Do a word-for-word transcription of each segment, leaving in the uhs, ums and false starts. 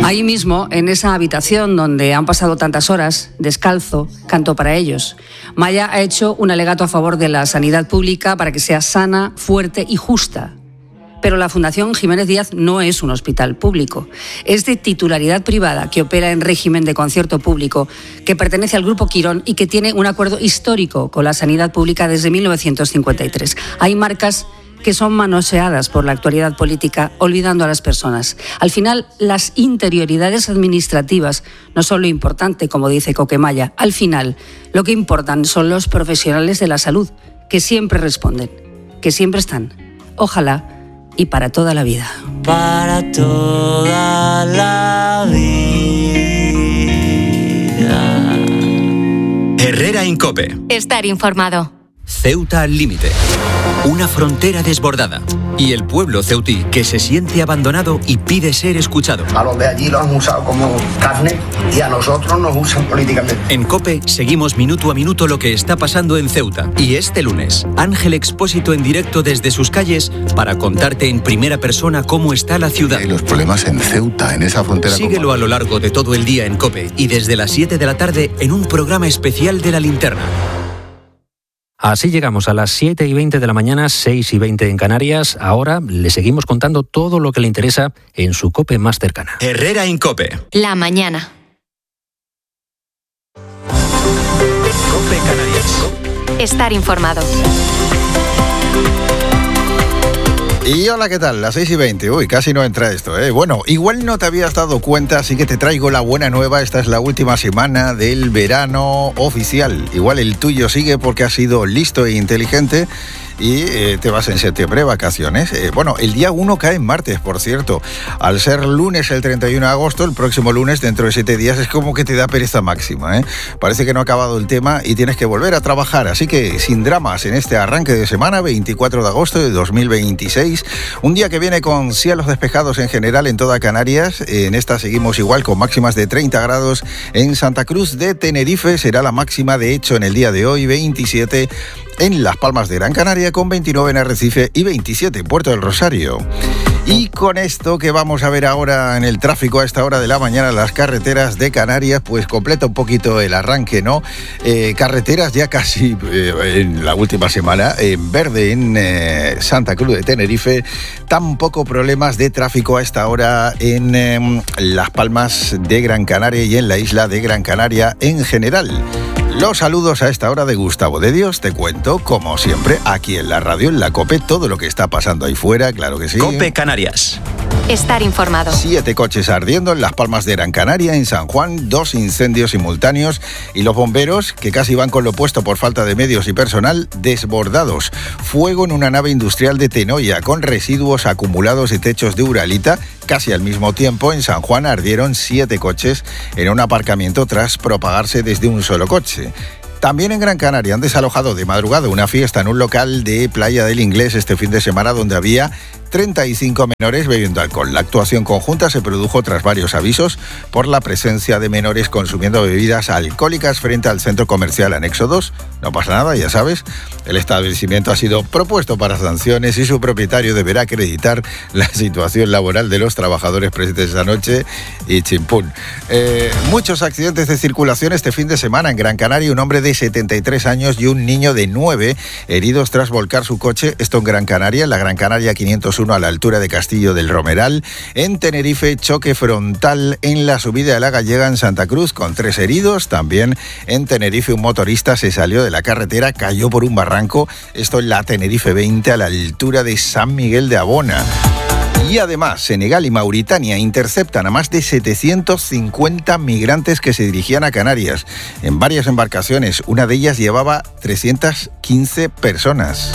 Ahí mismo, en esa habitación donde han pasado tantas horas, descalzo, canto para ellos. Maya ha hecho un alegato a favor de la sanidad pública para que sea sana, fuerte y justa. Pero la Fundación Jiménez Díaz no es un hospital público. Es de titularidad privada que opera en régimen de concierto público, que pertenece al Grupo Quirón y que tiene un acuerdo histórico con la sanidad pública desde mil novecientos cincuenta y tres. Hay marcas que son manoseadas por la actualidad política, olvidando a las personas. Al final, las interioridades administrativas no son lo importante, como dice Coquemaya. Al final, lo que importan son los profesionales de la salud, que siempre responden, que siempre están. Ojalá y para toda la vida. Para toda la vida. Herrera Incope. Estar informado. Ceuta al límite. Una frontera desbordada. Y el pueblo ceutí que se siente abandonado y pide ser escuchado. A los de allí los han usado como carne y a nosotros nos usan políticamente. En COPE seguimos minuto a minuto lo que está pasando en Ceuta. Y este lunes, Ángel Expósito en directo desde sus calles para contarte en primera persona cómo está la ciudad. Y los problemas en Ceuta, en esa frontera. Síguelo a lo largo de todo el día en COPE y desde las siete de la tarde en un programa especial de La Linterna. Así llegamos a las siete y veinte de la mañana, seis y veinte en Canarias. Ahora le seguimos contando todo lo que le interesa en su COPE más cercana. Herrera Incope. La mañana. COPE Canarias. Estar informado. Y hola, ¿qué tal? Las seis y veinte. Uy, casi no entra esto, ¿eh? Bueno, igual no te habías dado cuenta, así que te traigo la buena nueva. Esta es la última semana del verano oficial. Igual el tuyo sigue porque has sido listo e inteligente y eh, te vas en septiembre, vacaciones. Eh, bueno, el día uno cae en martes, por cierto. Al ser lunes el treinta y uno de agosto, el próximo lunes, dentro de siete días, es como que te da pereza máxima, ¿eh? Parece que no ha acabado el tema y tienes que volver a trabajar. Así que sin dramas en este arranque de semana, veinticuatro de agosto de dos mil veintiséis. Un día que viene con cielos despejados en general en toda Canarias. En esta seguimos igual con máximas de treinta grados. En Santa Cruz de Tenerife será la máxima, de hecho, en el día de hoy, veintisiete en Las Palmas de Gran Canaria, con veintinueve en Arrecife y veintisiete en Puerto del Rosario. Y con esto que vamos a ver ahora en el tráfico a esta hora de la mañana, las carreteras de Canarias, pues completa un poquito el arranque, ¿no? Eh, carreteras ya casi eh, en la última semana, en verde en eh, Santa Cruz de Tenerife, tampoco problemas de tráfico a esta hora en eh, Las Palmas de Gran Canaria y en la isla de Gran Canaria en general. Los saludos a esta hora de Gustavo de Dios. Te cuento, como siempre, aquí en la radio, en la COPE, todo lo que está pasando ahí fuera, claro que sí. COPE Canarias. Estar informado. Siete coches ardiendo en Las Palmas de Gran Canaria, en San Juan, dos incendios simultáneos y los bomberos, que casi van con lo puesto por falta de medios y personal, desbordados. Fuego en una nave industrial de Tenoya, con residuos acumulados y techos de uralita. Casi al mismo tiempo, en San Juan ardieron siete coches en un aparcamiento tras propagarse desde un solo coche. También en Gran Canaria han desalojado de madrugada una fiesta en un local de Playa del Inglés este fin de semana donde había treinta y cinco menores bebiendo alcohol. La actuación conjunta se produjo tras varios avisos por la presencia de menores consumiendo bebidas alcohólicas frente al centro comercial Anexo dos. No pasa nada, ya sabes. El establecimiento ha sido propuesto para sanciones y su propietario deberá acreditar la situación laboral de los trabajadores presentes esa noche y chimpún. Eh, muchos accidentes de circulación este fin de semana en Gran Canaria. Un hombre de setenta y tres años y un niño de nueve heridos tras volcar su coche. Esto en Gran Canaria, en la Gran Canaria quinientos uno a la altura de Castillo del Romeral. En Tenerife, choque frontal en la subida de la Gallega en Santa Cruz con tres heridos. También en Tenerife un motorista se salió de la carretera, cayó por un barranco. Esto en la Tenerife veinte a la altura de San Miguel de Abona. Y además, Senegal y Mauritania interceptan a más de setecientos cincuenta migrantes que se dirigían a Canarias en varias embarcaciones. Una de ellas llevaba trescientas quince personas.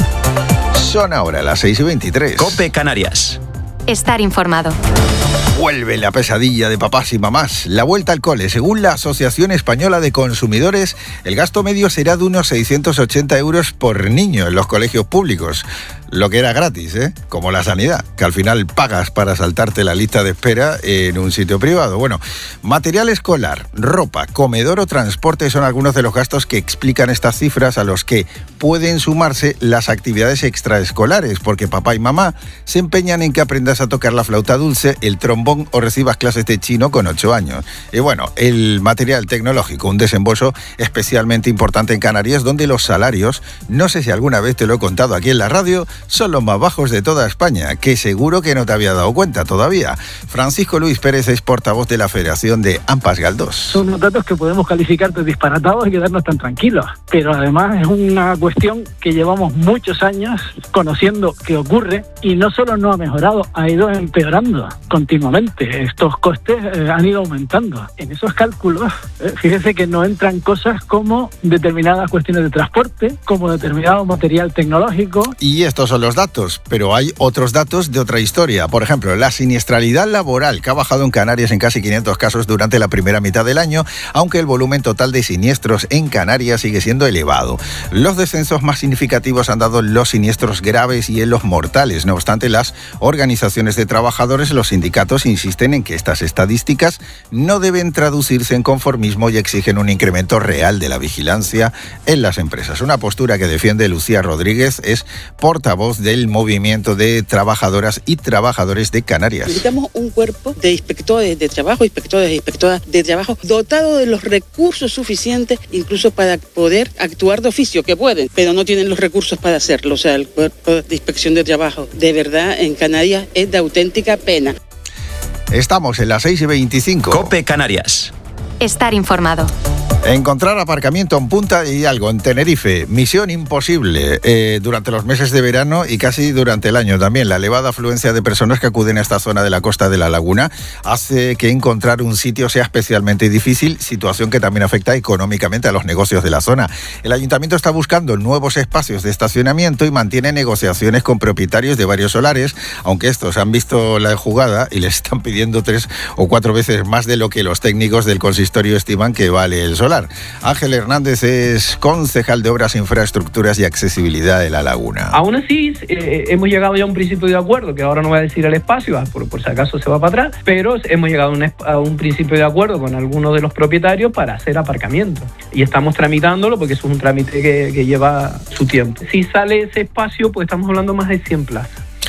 Son ahora las seis y veintitrés. COPE Canarias. Estar informado. Vuelve la pesadilla de papás y mamás. La vuelta al cole. Según la Asociación Española de Consumidores, el gasto medio será de unos seiscientos ochenta euros por niño en los colegios públicos. Lo que era gratis, ¿eh? Como la sanidad, que al final pagas para saltarte la lista de espera en un sitio privado. Bueno, material escolar, ropa, comedor o transporte son algunos de los gastos que explican estas cifras, a los que pueden sumarse las actividades extraescolares, porque papá y mamá se empeñan en que aprendas a tocar la flauta dulce, el trombón ping-pong o recibas clases de chino con ocho años. Y bueno, el material tecnológico, un desembolso especialmente importante en Canarias, donde los salarios, no sé si alguna vez te lo he contado aquí en la radio, son los más bajos de toda España, que seguro que no te había dado cuenta todavía. Francisco Luis Pérez es portavoz de la Federación de AMPAs Galdós. Son unos datos que podemos calificar de disparatados y quedarnos tan tranquilos, pero además es una cuestión que llevamos muchos años conociendo que ocurre y no solo no ha mejorado, ha ido empeorando continuamente. Estos costes eh, han ido aumentando. En esos cálculos, eh, fíjese que no entran cosas como determinadas cuestiones de transporte, como determinado material tecnológico. Y estos son los datos, pero hay otros datos de otra historia. Por ejemplo, la siniestralidad laboral, que ha bajado en Canarias en casi quinientos casos durante la primera mitad del año, aunque el volumen total de siniestros en Canarias sigue siendo elevado. Los descensos más significativos han dado en los siniestros graves y en los mortales. No obstante, las organizaciones de trabajadores, los sindicatos, insisten en que estas estadísticas no deben traducirse en conformismo y exigen un incremento real de la vigilancia en las empresas. Una postura que defiende Lucía Rodríguez, es portavoz del Movimiento de Trabajadoras y Trabajadores de Canarias. Necesitamos un cuerpo de inspectores de trabajo, inspectores e inspectoras de trabajo dotado de los recursos suficientes incluso para poder actuar de oficio, que pueden, pero no tienen los recursos para hacerlo. O sea, el cuerpo de inspección de trabajo de verdad en Canarias es de auténtica pena. Estamos en las seis y veinticinco. COPE Canarias. Estar informado. Encontrar aparcamiento en Punta y algo en Tenerife, misión imposible eh, durante los meses de verano y casi durante el año también. La elevada afluencia de personas que acuden a esta zona de la costa de la laguna hace que encontrar un sitio sea especialmente difícil, situación que también afecta económicamente a los negocios de la zona. El ayuntamiento está buscando nuevos espacios de estacionamiento y mantiene negociaciones con propietarios de varios solares, aunque estos han visto la jugada y les están pidiendo tres o cuatro veces más de lo que los técnicos del consistorio estiman que vale el solar. Ángel Hernández es concejal de Obras, Infraestructuras y Accesibilidad de La Laguna. Aún así, eh, hemos llegado ya a un principio de acuerdo, que ahora no voy a decir el espacio, por, por si acaso se va para atrás, pero hemos llegado a un, a un principio de acuerdo con algunos de los propietarios para hacer aparcamiento. Y estamos tramitándolo porque es un trámite que, que lleva su tiempo. Si sale ese espacio, pues estamos hablando más de cien plazas.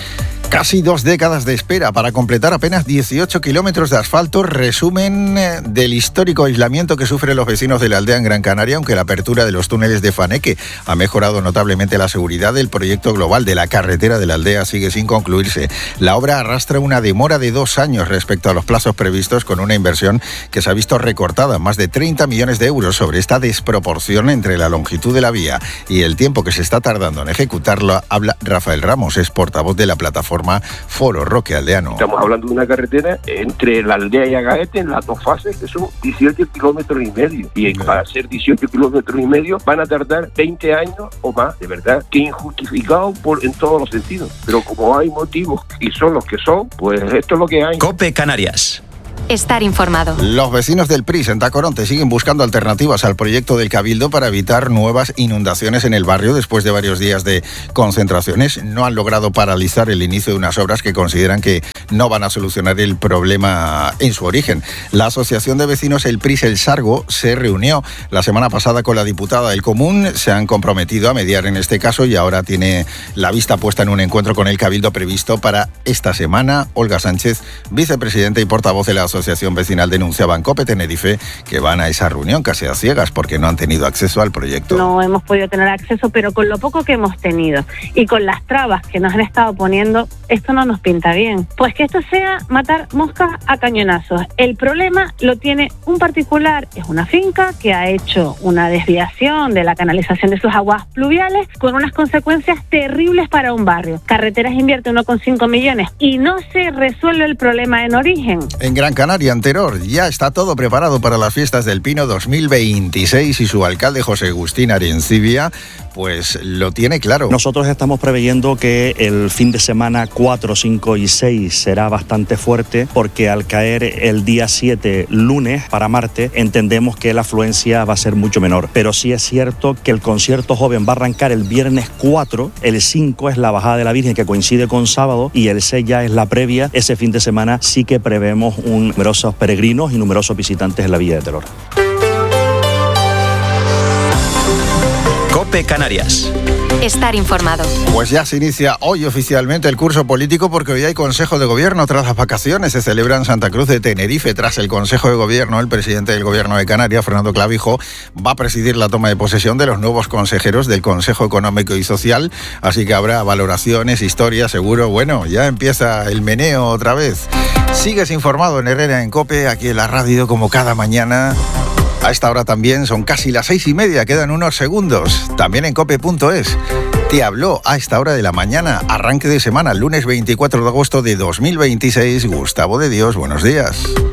Casi dos décadas de espera para completar apenas dieciocho kilómetros de asfalto, resumen del histórico aislamiento que sufren los vecinos de la aldea en Gran Canaria, aunque la apertura de los túneles de Faneque ha mejorado notablemente la seguridad. Del proyecto global de la carretera de la aldea sigue sin concluirse. La obra arrastra una demora de dos años respecto a los plazos previstos, con una inversión que se ha visto recortada más de treinta millones de euros. Sobre esta desproporción entre la longitud de la vía y el tiempo que se está tardando en ejecutarla, habla Rafael Ramos, es portavoz de la plataforma Foro Roque Aldeano. Estamos hablando de una carretera entre la aldea y Agaete en las dos fases, que son dieciocho kilómetros y medio. Y Bien. Para hacer dieciocho kilómetros y medio van a tardar veinte años o más. De verdad que injustificado por, en todos los sentidos. Pero como hay motivos y son los que son, pues esto es lo que hay. COPE Canarias. Estar informado. Los vecinos del Pris en Tacoronte siguen buscando alternativas al proyecto del Cabildo para evitar nuevas inundaciones en el barrio después de varios días de concentraciones. No han logrado paralizar el inicio de unas obras que consideran que no van a solucionar el problema en su origen. La Asociación de Vecinos El Pris El Sargo se reunió la semana pasada con la diputada del Común. Se han comprometido a mediar en este caso y ahora tiene la vista puesta en un encuentro con el Cabildo previsto para esta semana. Olga Sánchez, vicepresidenta y portavoz de la Asociación Vecinal, denunciaba en COPE Tenerife que van a esa reunión casi a ciegas porque no han tenido acceso al proyecto. No hemos podido tener acceso, pero con lo poco que hemos tenido y con las trabas que nos han estado poniendo, esto no nos pinta bien. Pues que esto sea matar moscas a cañonazos. El problema lo tiene un particular, es una finca que ha hecho una desviación de la canalización de sus aguas pluviales con unas consecuencias terribles para un barrio. Carreteras invierte uno coma cinco millones y no se resuelve el problema en origen. En Gran Canaria, Anteror, ya está todo preparado para las fiestas del Pino dos mil veintiséis y su alcalde José Agustín Arencibia pues lo tiene claro. Nosotros estamos preveyendo que el fin de semana cuatro, cinco y seis será bastante fuerte porque al caer el día siete, lunes para Marte, entendemos que la afluencia va a ser mucho menor. Pero sí es cierto que el concierto joven va a arrancar el viernes cuatro, el cinco es la bajada de la Virgen que coincide con sábado y el seis ya es la previa. Ese fin de semana sí que prevemos un, numerosos peregrinos y numerosos visitantes en la Villa de Terror. COPE Canarias. Estar informado. Pues ya se inicia hoy oficialmente el curso político porque hoy hay Consejo de Gobierno tras las vacaciones. Se celebra en Santa Cruz de Tenerife. Tras el Consejo de Gobierno, el presidente del Gobierno de Canarias, Fernando Clavijo, va a presidir la toma de posesión de los nuevos consejeros del Consejo Económico y Social. Así que habrá valoraciones, historias, seguro. Bueno, ya empieza el meneo otra vez. Sigues informado en Herrera en COPE, aquí en la radio como cada mañana. A esta hora también son casi las seis y media, quedan unos segundos. También en cope punto es. Te habló a esta hora de la mañana, arranque de semana, lunes veinticuatro de agosto de dos mil veintiséis. Gustavo de Dios, buenos días.